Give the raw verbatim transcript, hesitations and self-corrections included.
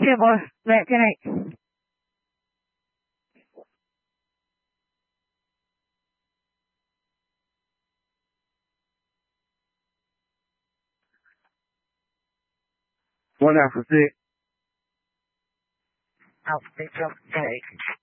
See you, boy. Right, good night. One after six. I'll be from